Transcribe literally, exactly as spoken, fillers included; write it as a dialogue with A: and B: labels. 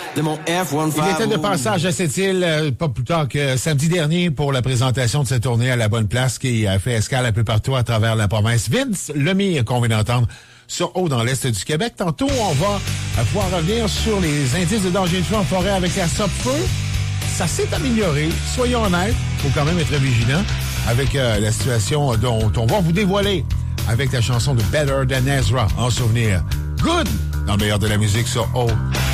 A: de mon F cent quinze.
B: Il était de passage à cette île euh, pas plus tard que samedi dernier pour la présentation de cette tournée à la bonne place qui a fait escale un peu partout à travers la province. Vince Lemire, qu'on vient d'entendre sur Haut dans l'Est du Québec. Tantôt, on va pouvoir revenir sur les indices de danger de feu en forêt avec la Sop-Feu. Ça s'est amélioré, soyons honnêtes. Il faut quand même être vigilant avec euh, la situation dont on va vous dévoiler avec la chanson de Better Than Ezra en souvenir. Good! Dans le meilleur de la musique sur Haut.